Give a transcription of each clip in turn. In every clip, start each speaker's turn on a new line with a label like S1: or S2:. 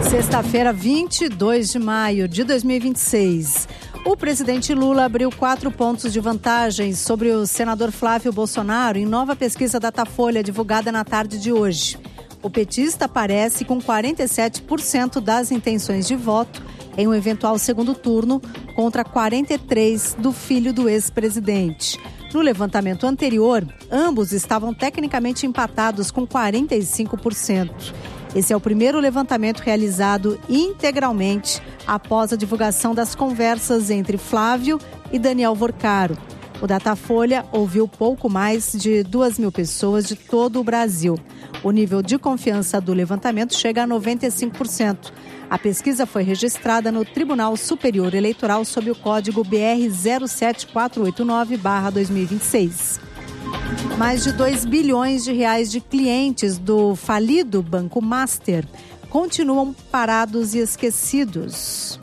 S1: Sexta-feira, 22 de maio de 2026. O presidente Lula abriu 4 pontos de vantagem sobre o senador Flávio Bolsonaro em nova pesquisa Datafolha divulgada na tarde de hoje. O petista aparece com 47% das intenções de voto em um eventual segundo turno contra 43% do filho do ex-presidente. No levantamento anterior, ambos estavam tecnicamente empatados com 45%. Esse é o primeiro levantamento realizado integralmente após a divulgação das conversas entre Flávio e Daniel Vorcaro. O Datafolha ouviu pouco mais de 2.000 pessoas de todo o Brasil. O nível de confiança do levantamento chega a 95%. A pesquisa foi registrada no Tribunal Superior Eleitoral sob o código BR 07489/2026. Mais de 2 bilhões de reais de clientes do falido Banco Master continuam parados e esquecidos.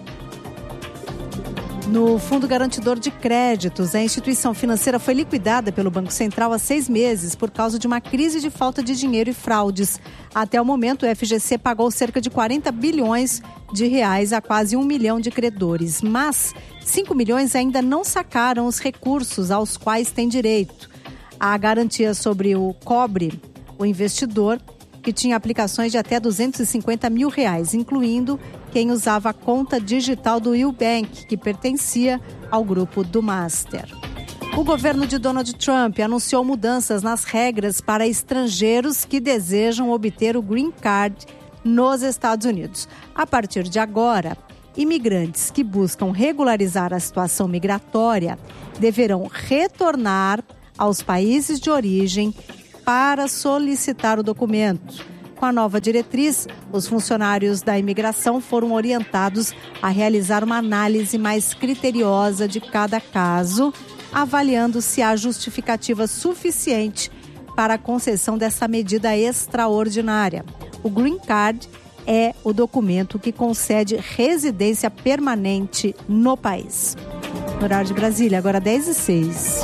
S1: No Fundo Garantidor de Créditos, a instituição financeira foi liquidada pelo Banco Central há 6 meses por causa de uma crise de falta de dinheiro e fraudes. Até o momento, o FGC pagou cerca de 40 bilhões de reais a quase 1 milhão de credores. Mas 5 milhões ainda não sacaram os recursos aos quais têm direito. A garantia sobre o cobre, o investidor, que tinha aplicações de até R$250 mil, incluindo quem usava a conta digital do Eubank, que pertencia ao grupo do Master. O governo de Donald Trump anunciou mudanças nas regras para estrangeiros que desejam obter o Green Card nos Estados Unidos. A partir de agora, imigrantes que buscam regularizar a situação migratória deverão retornar aos países de origem para solicitar o documento. Com a nova diretriz, os funcionários da imigração foram orientados a realizar uma análise mais criteriosa de cada caso, avaliando se há justificativa suficiente para a concessão dessa medida extraordinária. O Green Card é o documento que concede residência permanente no país. No horário de Brasília, agora 10h06.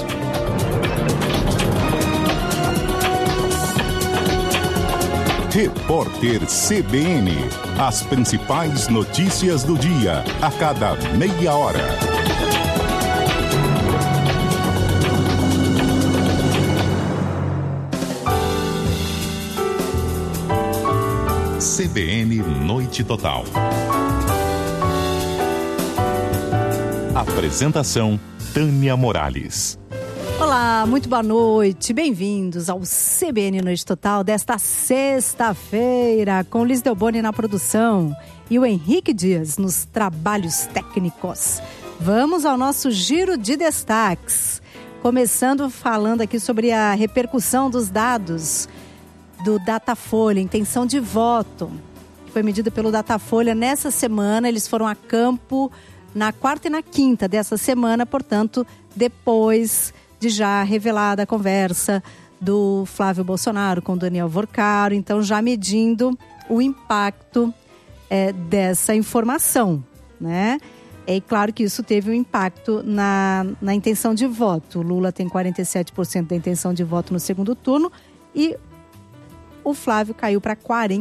S2: Repórter CBN. As principais notícias do dia, a cada meia hora. CBN Noite Total. Apresentação: Tânia Morales.
S1: Olá, muito boa noite, bem-vindos ao CBN Noite Total desta sexta-feira, com Liz Delboni na produção e o Henrique Dias nos trabalhos técnicos. Vamos ao nosso giro de destaques, começando falando aqui sobre a repercussão dos dados do Datafolha, intenção de voto, que foi medida pelo Datafolha nessa semana. Eles foram a campo na quarta e na quinta dessa semana, portanto, depois de já revelada a conversa do Flávio Bolsonaro com Daniel Vorcaro, então já medindo o impacto dessa informação, né? É claro que isso teve um impacto na intenção de voto. O Lula tem 47% da intenção de voto no segundo turno e o Flávio caiu para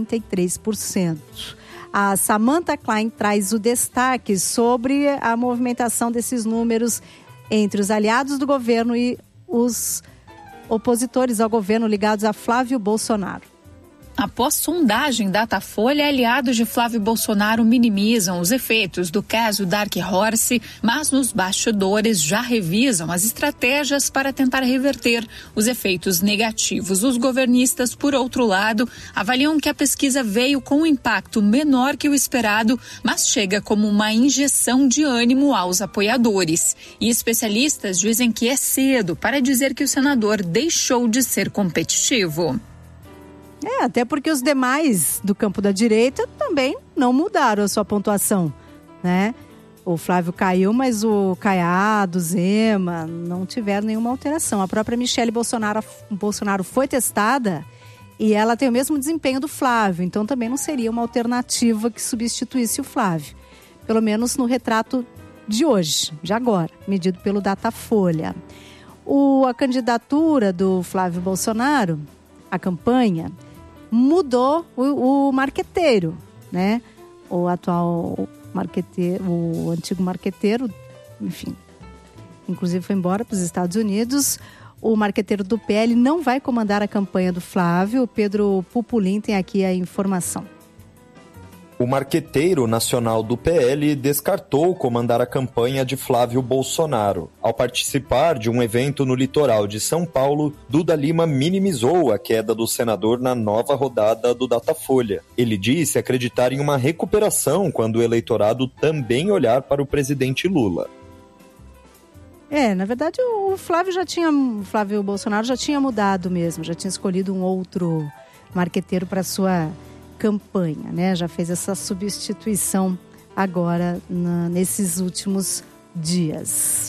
S1: 43%. A Samantha Klein traz o destaque sobre a movimentação desses números entre os aliados do governo e os opositores ao governo ligados a Flávio Bolsonaro.
S3: Após sondagem Datafolha, aliados de Flávio Bolsonaro minimizam os efeitos do caso Dark Horse, mas nos bastidores já revisam as estratégias para tentar reverter os efeitos negativos. Os governistas, por outro lado, avaliam que a pesquisa veio com um impacto menor que o esperado, mas chega como uma injeção de ânimo aos apoiadores. E especialistas dizem que é cedo para dizer que o senador deixou de ser competitivo.
S1: Até porque os demais do campo da direita também não mudaram a sua pontuação, né? O Flávio caiu, mas o Caiado, Zema, não tiveram nenhuma alteração. A própria Michele Bolsonaro foi testada e ela tem o mesmo desempenho do Flávio, então também não seria uma alternativa que substituísse o Flávio. Pelo menos no retrato de hoje, de agora, medido pelo Datafolha. A candidatura do Flávio Bolsonaro, a campanha, mudou o marqueteiro, né? O atual marqueteiro, o antigo marqueteiro, enfim, inclusive foi embora para os Estados Unidos. O marqueteiro do PL não vai comandar a campanha do Flávio. O Pedro Pupulim tem aqui a informação.
S4: O marqueteiro nacional do PL descartou comandar a campanha de Flávio Bolsonaro. Ao participar de um evento no litoral de São Paulo, Duda Lima minimizou a queda do senador na nova rodada do Datafolha. Ele disse acreditar em uma recuperação quando o eleitorado também olhar para o presidente Lula.
S1: Na verdade, o Flávio Bolsonaro já tinha mudado mesmo, já tinha escolhido um outro marqueteiro para sua campanha, né? Já fez essa substituição agora nesses últimos dias.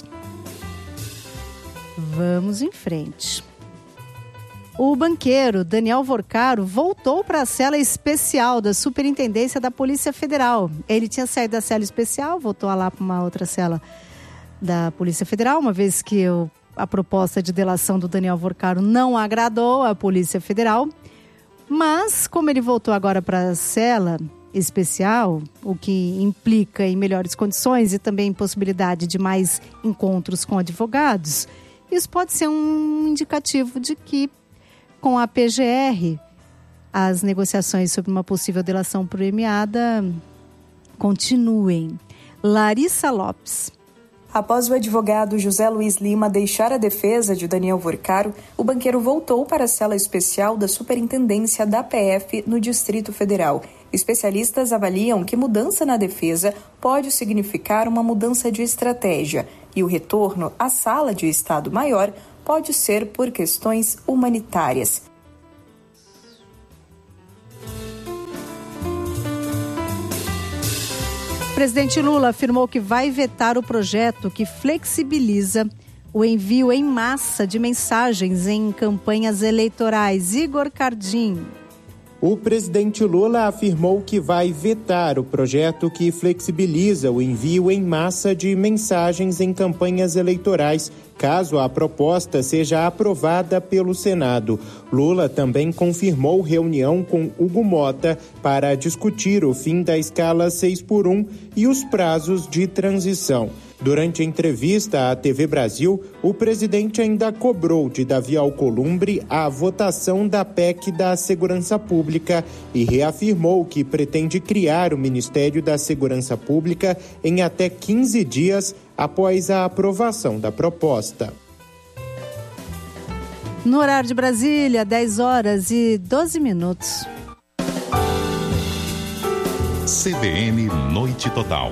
S1: Vamos em frente. O banqueiro Daniel Vorcaro voltou para a cela especial da Superintendência da Polícia Federal. Ele tinha saído da cela especial, voltou lá para uma outra cela da Polícia Federal, uma vez que a proposta de delação do Daniel Vorcaro não agradou à Polícia Federal. Mas, como ele voltou agora para a cela especial, o que implica em melhores condições e também possibilidade de mais encontros com advogados, isso pode ser um indicativo de que, com a PGR, as negociações sobre uma possível delação premiada continuem. Larissa Lopes.
S5: Após o advogado José Luiz Lima deixar a defesa de Daniel Vorcaro, o banqueiro voltou para a cela especial da Superintendência da PF no Distrito Federal. Especialistas avaliam que mudança na defesa pode significar uma mudança de estratégia e o retorno à sala de Estado Maior pode ser por questões humanitárias.
S1: O presidente Lula afirmou que vai vetar o projeto que flexibiliza o envio em massa de mensagens em campanhas eleitorais. Igor Cardim.
S6: O presidente Lula afirmou que vai vetar o projeto que flexibiliza o envio em massa de mensagens em campanhas eleitorais, caso a proposta seja aprovada pelo Senado. Lula também confirmou reunião com Hugo Mota para discutir o fim da escala 6x1 e os prazos de transição. Durante a entrevista à TV Brasil, o presidente ainda cobrou de Davi Alcolumbre a votação da PEC da Segurança Pública e reafirmou que pretende criar o Ministério da Segurança Pública em até 15 dias após a aprovação da proposta.
S1: No horário de Brasília, 10h12.
S2: CBN Noite Total.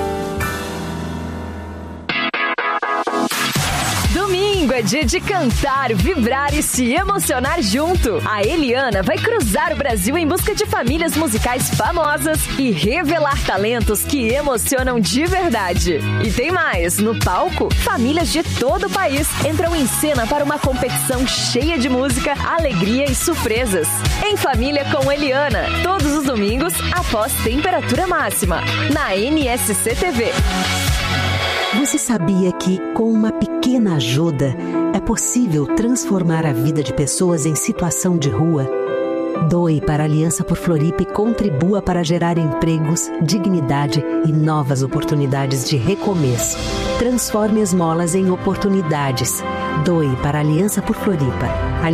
S7: Domingo é dia de cantar, vibrar e se emocionar junto. A Eliana vai cruzar o Brasil em busca de famílias musicais famosas e revelar talentos que emocionam de verdade. E tem mais, no palco, famílias de todo o país entram em cena para uma competição cheia de música, alegria e surpresas. Em Família com Eliana, todos os domingos após temperatura máxima, na NSC TV.
S8: Você sabia que, com uma pequena ajuda, é possível transformar a vida de pessoas em situação de rua? Doe para a Aliança por Floripa e contribua para gerar empregos, dignidade e novas oportunidades de recomeço. Transforme esmolas em oportunidades. Doe para a Aliança por Floripa.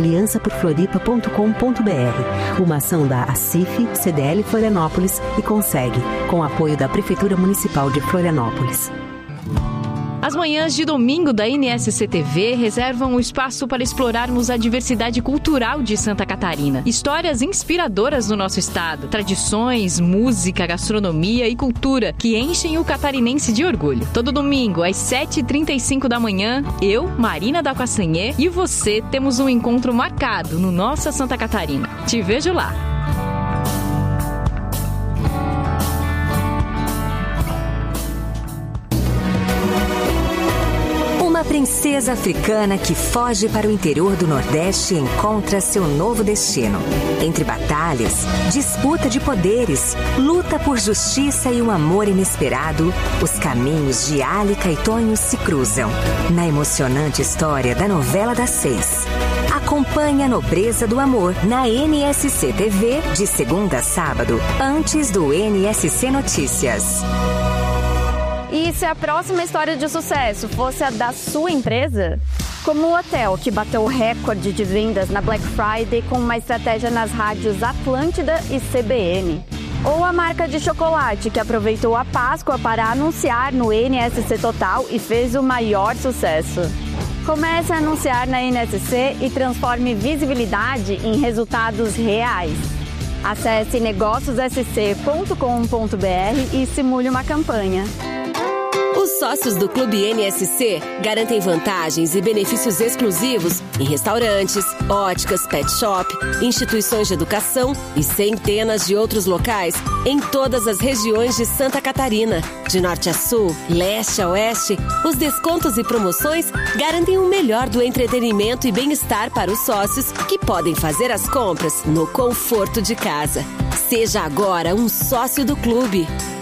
S8: aliançaporfloripa.com.br. Uma ação da ACIF, CDL Florianópolis e Consegue, com apoio da Prefeitura Municipal de Florianópolis.
S9: As manhãs de domingo da NSC TV reservam um espaço para explorarmos a diversidade cultural de Santa Catarina. Histórias inspiradoras do nosso estado, tradições, música, gastronomia e cultura que enchem o catarinense de orgulho. Todo domingo, às 7h35 da manhã, eu, Marina da Castanhê, e você temos um encontro marcado no Nossa Santa Catarina. Te vejo lá!
S10: Uma princesa africana que foge para o interior do Nordeste e encontra seu novo destino. Entre batalhas, disputa de poderes, luta por justiça e um amor inesperado, os caminhos de Álica e Tonho se cruzam. Na emocionante história da novela das 6. Acompanhe a nobreza do amor na NSC TV de segunda a sábado, antes do NSC Notícias.
S11: E se a próxima história de sucesso fosse a da sua empresa? Como o hotel que bateu o recorde de vendas na Black Friday com uma estratégia nas rádios Atlântida e CBN. Ou a marca de chocolate que aproveitou a Páscoa para anunciar no NSC Total e fez o maior sucesso. Comece a anunciar na NSC e transforme visibilidade em resultados reais. Acesse negóciossc.com.br e simule uma campanha.
S12: Os sócios do Clube NSC garantem vantagens e benefícios exclusivos em restaurantes, óticas, pet shop, instituições de educação e centenas de outros locais em todas as regiões de Santa Catarina. De norte a sul, leste a oeste, os descontos e promoções garantem o melhor do entretenimento e bem-estar para os sócios que podem fazer as compras no conforto de casa. Seja agora um sócio do clube.